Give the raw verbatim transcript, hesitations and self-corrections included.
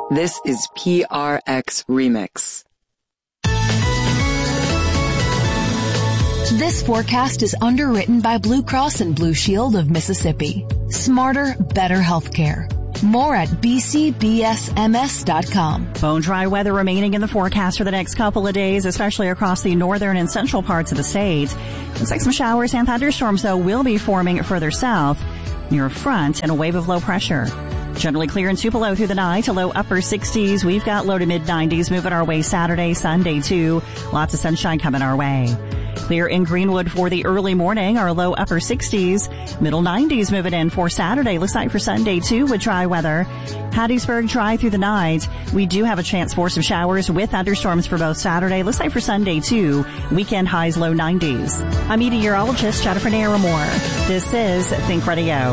This is P R X Remix. This forecast is underwritten by Blue Cross and Blue Shield of Mississippi. Smarter, better healthcare. More at b c b s m s dot com. Bone dry weather remaining in the forecast for the next couple of days, especially across the northern and central parts of the state. Looks like some showers and thunderstorms, though, will be forming further south near a front and a wave of low pressure. Generally clear and Tupelo through the night to low upper sixties. We've got low to mid nineties moving our way Saturday, Sunday, too. Lots of sunshine coming our way. Clear in Greenwood for the early morning, our low upper sixties. Middle nineties moving in for Saturday. Looks like for Sunday, too, with dry weather. Hattiesburg dry through the night. We do have a chance for some showers with thunderstorms for both Saturday. Looks like for Sunday, too. Weekend highs low nineties. I'm meteorologist Jennifer Naramore. This is Think Radio.